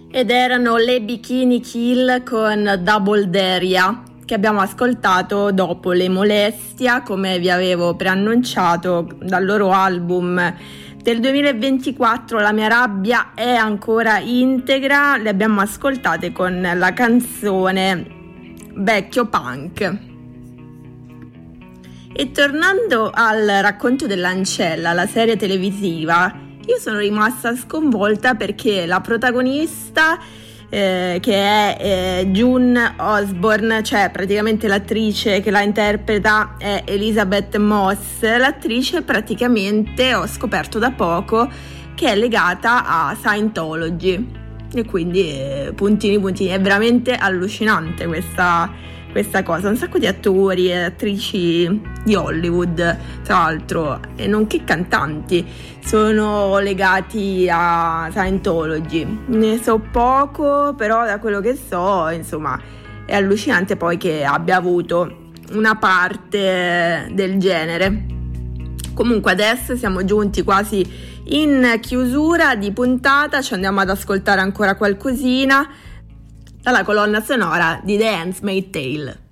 Ed erano le Bikini Kill con Double Daria, che abbiamo ascoltato dopo Le Molestia, come vi avevo preannunciato, dal loro album del 2024 La mia rabbia è ancora integra. Le abbiamo ascoltate con la canzone Vecchio Punk. E tornando al racconto dell'Ancella, la serie televisiva, io sono rimasta sconvolta perché la protagonista, che è June Osborne, cioè praticamente l'attrice che la interpreta è Elizabeth Moss. L'attrice praticamente ho scoperto da poco che è legata a Scientology, e quindi puntini, è veramente allucinante questa cosa. Un sacco di attori e attrici di Hollywood, tra l'altro, e nonché cantanti, sono legati a Scientology. Ne so poco, però da quello che so, insomma, è allucinante poi che abbia avuto una parte del genere. Comunque adesso siamo giunti quasi in chiusura di puntata, ci andiamo ad ascoltare ancora qualcosina dalla colonna sonora di The Handmaid's Tale.